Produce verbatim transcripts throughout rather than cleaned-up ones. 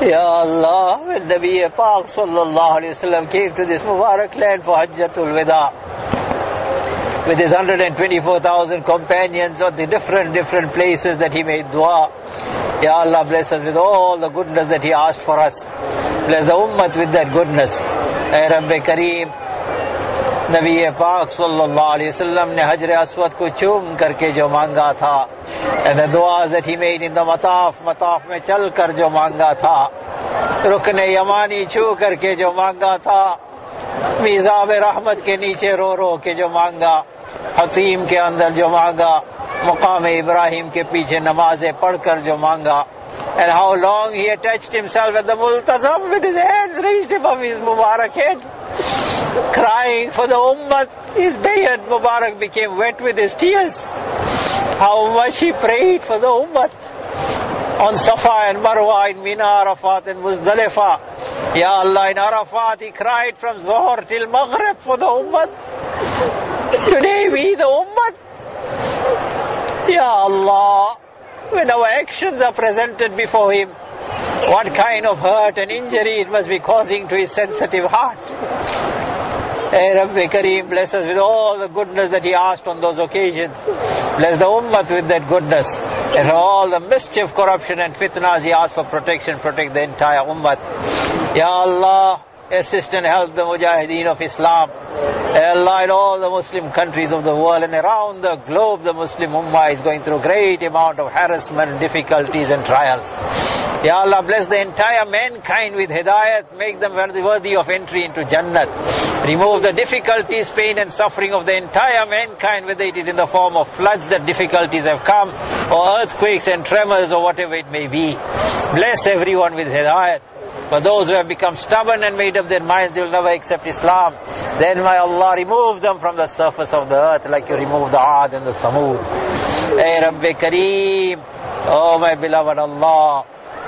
Ya Allah, when Nabi Pak sallallahu alayhi wa sallam came to this Mubarak land for Hajjatul Wada, with his one hundred twenty-four thousand companions on the different, different places that he made dua. Ya Allah, bless us with all the goodness that he asked for us. Bless the Ummah with that goodness. Ay Rabbi Kareem, Nabi Pak sallallahu alayhi wa sallam ne Hajr Aswad ko chum karke jo manga tha, and the duas that he made in the mataf, mataf mein chal kar jo manga tha, Rukne Yamani choo karke jo manga tha, Mizab Rahmat ke niche ro ro ke jo manga, Hatim ke andar jo manga, Muqam Ibrahim ke piche namaze pad kar jo manga, and how long he attached himself at the Multazam with his hands raised above his Mubarak head, crying for the Ummah. His bayat Mubarak became wet with his tears. How much he prayed for the Ummah on Safa and Marwa, in Mina, Arafat and Muzdalifa. Ya Allah, in Arafat he cried from Zohar till Maghrib for the Ummah. Today we the Ummah. Ya Allah, when our actions are presented before him, what kind of hurt and injury it must be causing to his sensitive heart. Hey Rabbi Kareem, bless us with all the goodness that he asked on those occasions. Bless the Ummah with that goodness. And for all the mischief, corruption and fitnas, he asked for protection, protect the entire Ummah. Ya Allah, assist and help the Mujahideen of Islam. Ya Allah, in all the Muslim countries of the world and around the globe, the Muslim Ummah is going through great amount of harassment, difficulties and trials. Ya Allah, bless the entire mankind with hidayat, make them worthy of entry into Jannat. Remove the difficulties, pain and suffering of the entire mankind, whether it is in the form of floods that difficulties have come, or earthquakes and tremors, or whatever it may be. Bless everyone with hidayat. For those who have become stubborn and made up their minds they will never accept Islam, then may Allah remove them from the surface of the earth like you removed the Aad and the Samud. Hey Rabbi Kareem, oh my beloved Allah,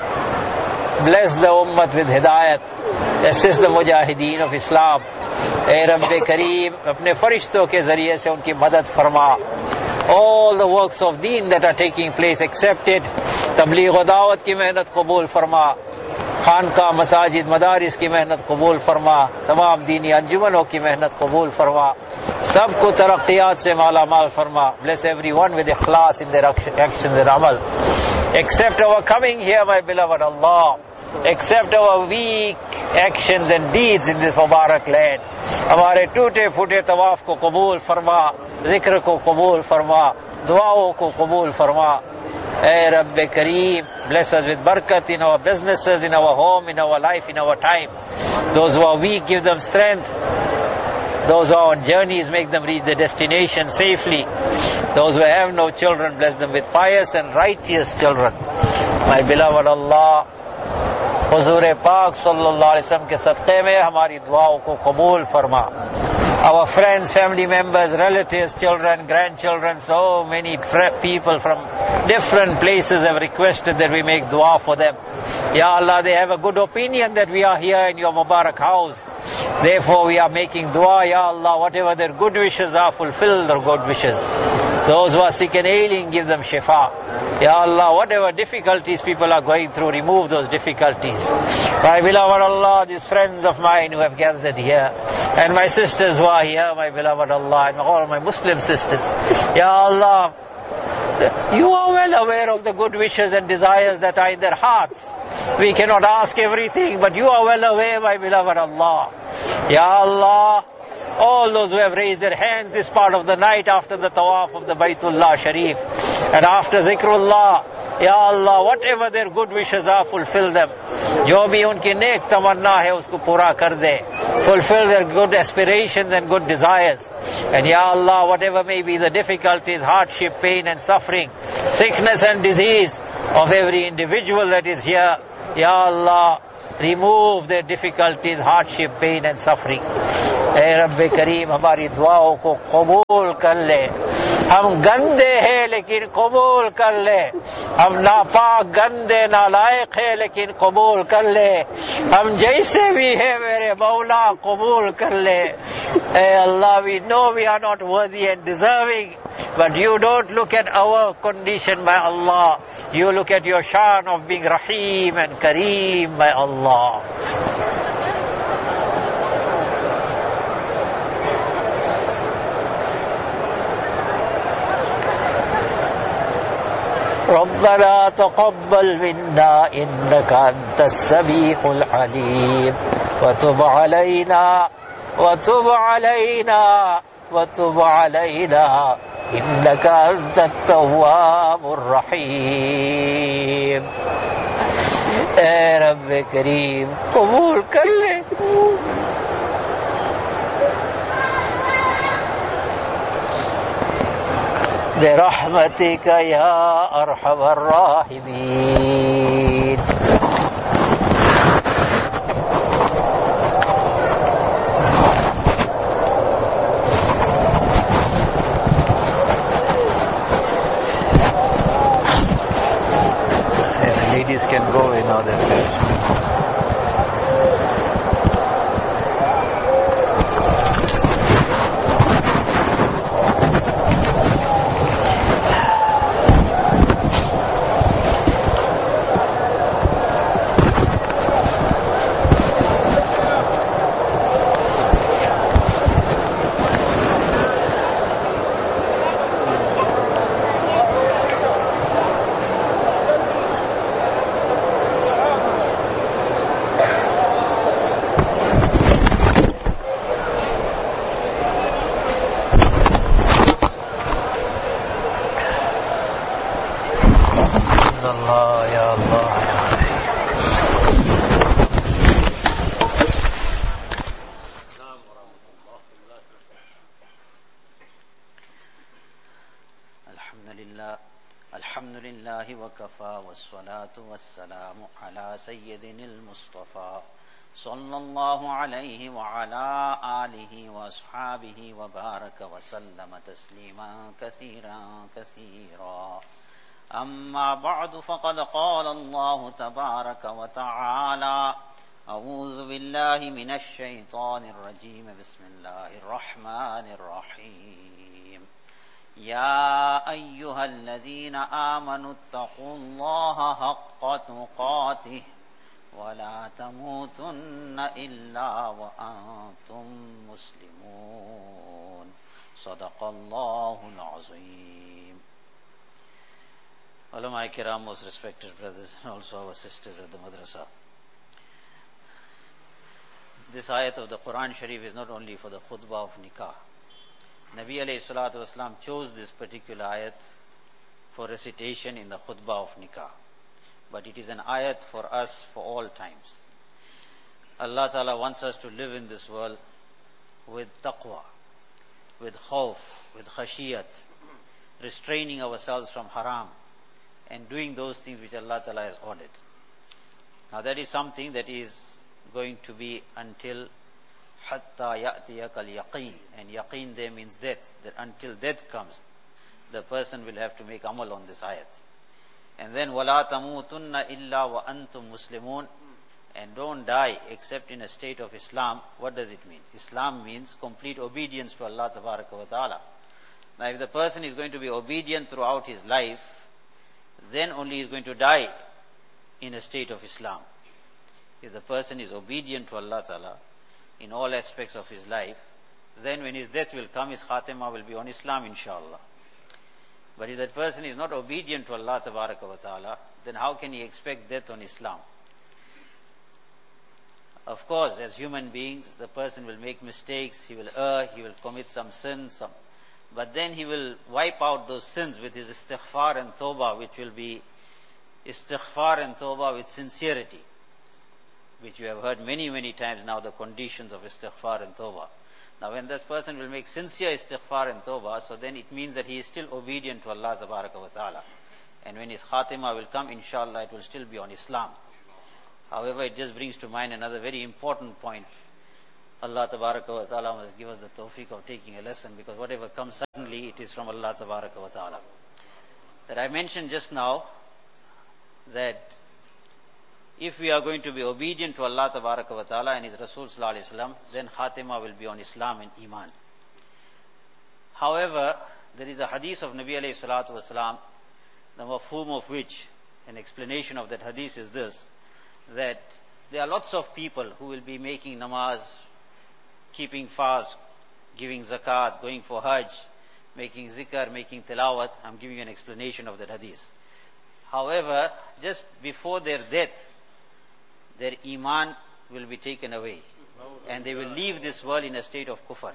bless the Ummah with hidayat, assist the Mujahideen of Islam. Hey Rabbi Kareem, apne farishton ke zariye se unki madad farma. All the works of deen that are taking place, accepted. Tabligh wa dawat ki mehnat qabul farma. खानका मसाजिद मदारिस की मेहनत कबूल फरमा, तमाम दीनी अंजुमनों की मेहनत कबूल फरमा, सबको तरक्कियात से माला माल फरमा. Bless everyone with ikhlas in their actions and amal. Accept our coming here, my beloved Allah. Accept our weak actions and deeds in this Mubarak land. हमारे टूटे फूटे तवाफ को कबूल फरमा, जिक्र को कबूल फरमा, दुआओं को कबूल फरमा. Hey Rabbi Kareem, bless us with barakat in our businesses, in our home, in our life, in our time. Those who are weak, give them strength. Those who are on journeys, make them reach their destination safely. Those who have no children, bless them with pious and righteous children. My beloved Allah, Huzur Pak sallallahu alaihi wasallam ke sadqe mein hamari duaon ko qabul farma. Our friends, family members, relatives, children, grandchildren, so many people from different places have requested that we make dua for them. Ya Allah, they have a good opinion that we are here in your Mubarak house. Therefore we are making dua. Ya Allah, whatever their good wishes are, fulfill their good wishes. Those who are sick and ailing, give them shifa. Ya Allah, whatever difficulties people are going through, remove those difficulties. My beloved Allah, these friends of mine who have gathered here, and my sisters who are here, my beloved Allah, and all my Muslim sisters, Ya Allah, you are well aware of the good wishes and desires that are in their hearts. We cannot ask everything, but you are well aware, my beloved Allah. Ya Allah, all those who have raised their hands this part of the night after the tawaf of the Baytullah Sharif and after Zikrullah, Ya Allah, whatever their good wishes are, fulfill them. Jo bhi unki nek tamanna hai, usko pura kar de. Fulfill their good aspirations and good desires. And Ya Allah, whatever may be the difficulties, hardship, pain and suffering, sickness and disease of every individual that is here, Ya Allah, remove their difficulties, hardship, pain and suffering. Hey Rabbi Kareem, hamari duaon ko qabul kar le. हम गंदे हैं लेकिन कबूल कर ले, हम नापाक गंदे नालायक हैं लेकिन कबूल कर ले, हम जैसे भी है मेरे मौला कबूल कर ले. Hey Allah, we know we are not worthy and deserving, but you don't look at our condition, my Allah. You look at your shan of being Rahim and Kareem, my Allah. ربنا تقبل منا إنك أنت السميع العليم وتب علينا وتب علينا وتب علينا إنك أنت التواب الرحيم. اے رب کریم قبول کر لے. برحمتك يا أرحم الراحمين. Ladies can go in other place. والصلاة والسلام على سيدنا المصطفى صلى الله عليه وعلى آله وأصحابه وبارك وسلم تسليما كثيرا كثيرا. أما بعد فقد قال الله تبارك وتعالى: أعوذ بالله من الشيطان الرجيم، بسم الله الرحمن الرحيم. يا أيها الذين آمنوا اتقوا الله حق تقاته ولا تموتن إلا وأنتم مسلمون. صدق الله العظيم. Ulama Kiram, most respected brothers and also our sisters at the madrasa. This ayat of the Quran Sharif is not only for the khutbah of nikah. Nabi alayhi salatu wasalam chose this particular ayat for recitation in the khutbah of nikah. But it is an ayat for us for all times. Allah Ta'ala wants us to live in this world with taqwa, with khawf, with khashiyat, restraining ourselves from haram and doing those things which Allah Ta'ala has ordered. Now that is something that is going to be until hatta ya'tiyakal yaqeen, and yaqeen there means death, that until death comes the person will have to make amal on this ayat. And then wala tamutunna illa wa antum muslimun, and don't die except in a state of Islam. What does it mean? Islam means complete obedience to Allah tabaraka wa ta'ala. Now if the person is going to be obedient throughout his life, then only he is going to die in a state of Islam. If the person is obedient to Allah Ta'ala in all aspects of his life, then when his death will come, his khatima will be on Islam, inshallah. But if that person is not obedient to Allah Tabaraka wa Ta'ala, then how can he expect death on Islam? Of course, as human beings, the person will make mistakes, he will err, he will commit some sins, some, but then he will wipe out those sins with his istighfar and tawbah, which will be istighfar and tawbah with sincerity, which you have heard many, many times now, the conditions of istighfar and tawbah. Now when this person will make sincere istighfar and tawbah, so then it means that he is still obedient to Allah Tabaraka wa Ta'ala. And when his khatima will come, inshallah, it will still be on Islam. However, it just brings to mind another very important point. Allah Tabaraka wa Ta'ala must give us the tawfiq of taking a lesson, because whatever comes suddenly, it is from Allah Tabaraka wa Ta'ala. That I mentioned just now, that if we are going to be obedient to Allah Tabaraka wa Ta'ala and His Rasul Sallallahu Alaihi Wasallam, then Khatima will be on Islam and Iman. However, there is a hadith of Nabi alayhi salatu wasalam, the mafhum of which, an explanation of that hadith is this, that there are lots of people who will be making namaz, keeping fast, giving zakat, going for hajj, making zikr, making tilawat. I'm giving you an explanation of that hadith. However, just before their death, their iman will be taken away, and they will leave this world in a state of kufr.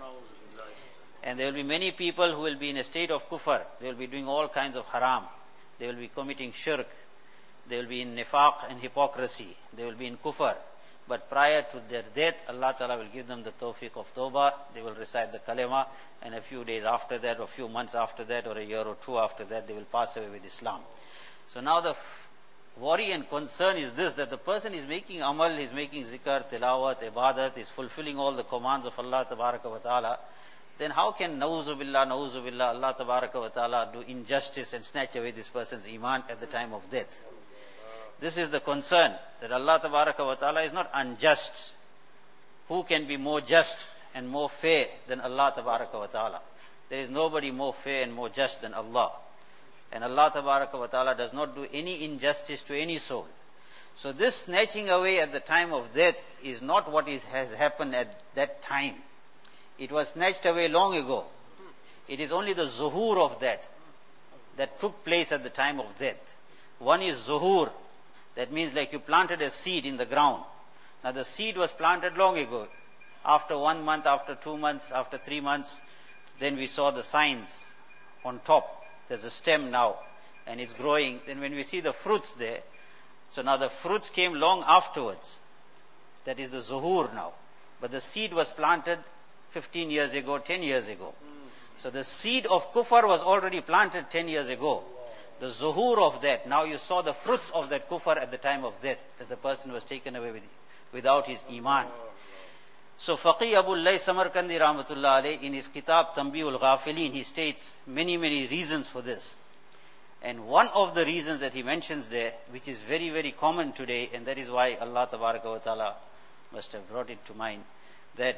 And there will be many people who will be in a state of kufr. They will be doing all kinds of haram. They will be committing shirk. They will be in nifaq and hypocrisy. They will be in kufr. But prior to their death, Allah Ta'ala will give them the tawfiq of tawbah. They will recite the kalima, and a few days after that, or a few months after that, or a year or two after that, they will pass away with Islam. So now the f- worry and concern is this, that the person is making amal, is making zikr, tilawat, ibadat, is fulfilling all the commands of Allah Tabaraka wa Ta'ala. Then how can, na'uzu billah, na'uzu billah, Allah Tabaraka wa Ta'ala do injustice and snatch away this person's iman at the time of death? This is the concern, that Allah Tabaraka wa Ta'ala is not unjust. Who can be more just and more fair than Allah Tabaraka wa Ta'ala? There is nobody more fair and more just than Allah. And Allah Tabaraka wa Ta'ala does not do any injustice to any soul. So this snatching away at the time of death is not what is, has happened at that time. It was snatched away long ago. It is only the zuhur of that, that took place at the time of death. One is zuhur. That means like you planted a seed in the ground. Now the seed was planted long ago. After one month, after two months, after three months, then we saw the signs on top. There's a stem now, and it's growing. Then when we see the fruits there, so now the fruits came long afterwards. That is the zuhur now. But the seed was planted fifteen years ago, ten years ago. So the seed of kufr was already planted ten years ago. The zuhur of that, now you saw the fruits of that kufr at the time of death, that the person was taken away with, without his iman. So Faqih Abu Layth Samarkandi Rahmatullah Alayh, in his kitab Tanbihul Ghafilin, he states many, many reasons for this. And one of the reasons that he mentions there, which is very, very common today, and that is why Allah Tabaraka wa Ta'ala must have brought it to mind, that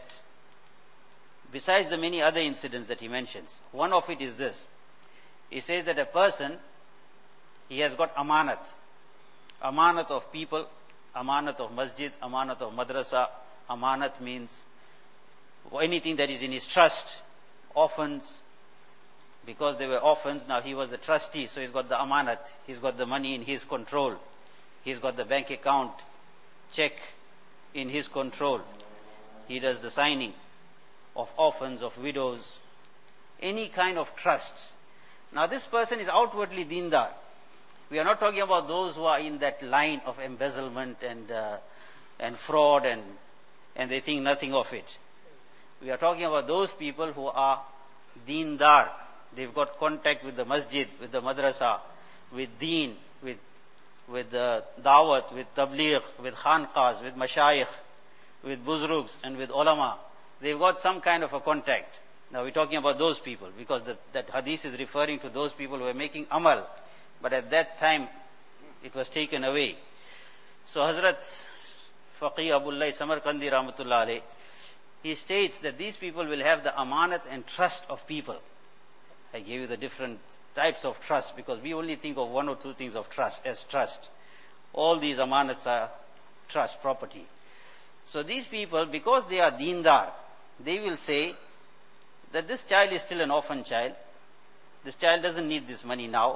besides the many other incidents that he mentions, one of it is this. He says that a person, he has got amanat. Amanat of people, amanat of masjid, amanat of madrasa. Amanat means anything that is in his trust. Orphans, because they were orphans, now he was the trustee, so he's got the amanat. He's got the money in his control. He's got the bank account check in his control. He does the signing of orphans, of widows, any kind of trust. Now this person is outwardly dindar. We are not talking about those who are in that line of embezzlement and uh, and fraud and and they think nothing of it. We are talking about those people who are deendar. They've got contact with the masjid, with the madrasa, with deen, with with the dawat, with tabligh, with khanqas, with mashayikh, with buzrugs and with ulama. They've got some kind of a contact. Now we're talking about those people, because the, that hadith is referring to those people who are making amal. But at that time, it was taken away. So Hazrat Faqih Abu Layth Samarkandi Rahmatullah Alayh, he states that these people will have the amanat and trust of people. I gave you the different types of trust, because we only think of one or two things of trust as trust. All these amanats are trust, property. So these people, because they are deendar, they will say that this child is still an orphan child. This child doesn't need this money now.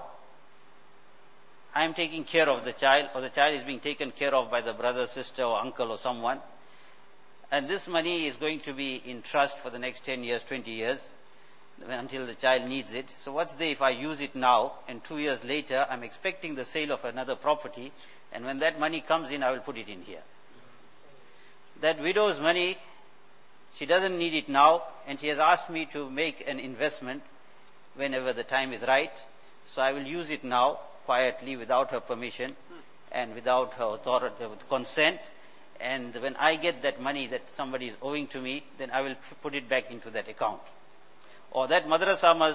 I am taking care of the child, or the child is being taken care of by the brother, sister, or uncle, or someone. And this money is going to be in trust for the next ten years, twenty years, until the child needs it. So what's there if I use it now, and two years later, I'm expecting the sale of another property, and when that money comes in, I will put it in here. That widow's money, she doesn't need it now, and she has asked me to make an investment whenever the time is right. So I will use it now, quietly, without her permission, and without her authority, with consent. and when I get that money that somebody is owing to me, then I will put it back into that account. Or that madrasa